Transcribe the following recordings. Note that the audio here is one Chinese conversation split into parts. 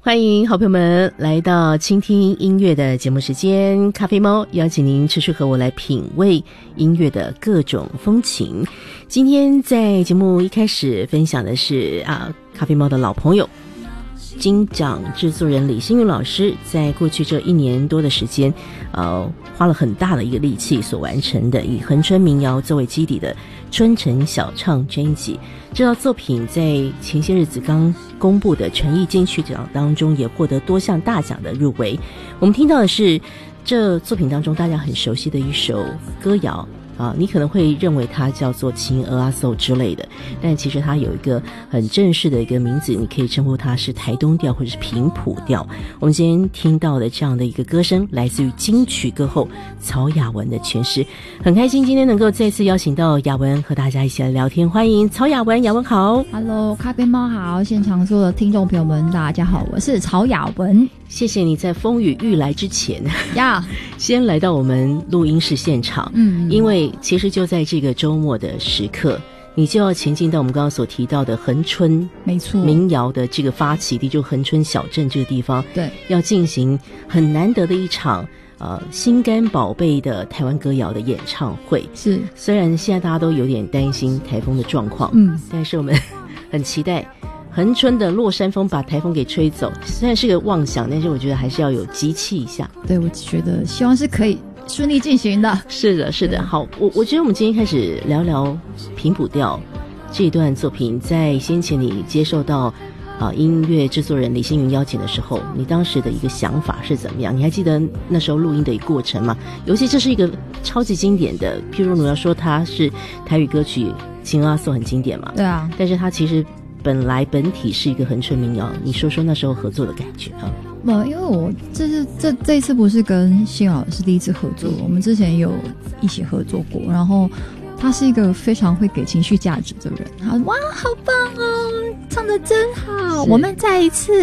欢迎好朋友们来到倾听音乐的节目时间，咖啡猫邀请您持续和我来品味音乐的各种风情。今天在节目一开始分享的是咖啡猫的老朋友金奖制作人李星云老师在过去这1年多的时间花了很大的一个力气所完成的以恒春民谣作为基底的春城小唱专辑。这套作品在前些日子刚公布的传艺金曲奖当中也获得多项大奖的入围。我们听到的是这作品当中大家很熟悉的一首歌谣你可能会认为它叫做情鹅阿寿之类的，但其实它有一个很正式的一个名字，你可以称呼它是台东调或者是平埔调。我们今天听到的这样的一个歌声来自于金曲歌后曹雅雯的诠释，很开心今天能够再次邀请到雅雯和大家一起来聊天。欢迎曹雅雯。雅雯好。 Hello， 咖啡猫好，现场所有的听众朋友们大家好，我是曹雅雯。 谢谢你在风雨欲来之前先来到我们录音室现场。因为其实就在这个周末的时刻，你就要前进到我们刚刚所提到的恒春，没错，民谣的这个发起地，就恒春小镇这个地方，对，要进行很难得的一场心肝宝贝的台湾歌谣的演唱会。是，虽然现在大家都有点担心台风的状况，但是我们很期待恒春的落山风把台风给吹走。虽然是个妄想，但是我觉得还是要有集气一下。对，我觉得希望是可以顺利进行的。是的，是的。好，我觉得我们今天开始聊聊平埔调这段作品。在先前你接受到音乐制作人李星云邀请的时候，你当时的一个想法是怎么样？你还记得那时候录音的一个过程吗？尤其这是一个超级经典的，譬如你要说它是台语歌曲《情阿寿》很经典嘛，对啊，但是它其实本体是一个恒春民谣，你说说那时候合作的感觉因为我这一次不是跟星老师第一次合作，我们之前有一起合作过，然后他是一个非常会给情绪价值的人，他说哇好棒哦，唱得真好，我们再一次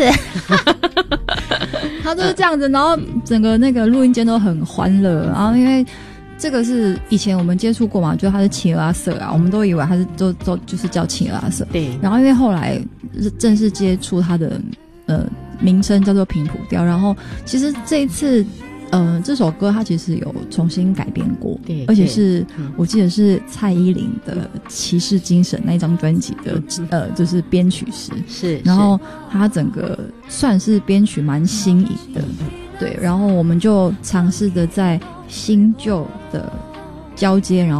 他就是这样子，然后整个那个录音间都很欢乐，然后因为这个是以前我们接触过嘛，就他是情阿社我们都以为他是都就是叫情阿社，对。然后因为后来正式接触他的名称叫做平埔调，然后其实这一次这首歌它其实有重新改编过，对，而且是我记得是蔡依林的《骑士精神》那张专辑的就是编曲师，是，然后它整个算是编曲蛮新颖的，对，然后我们就尝试的在新旧的交接，然后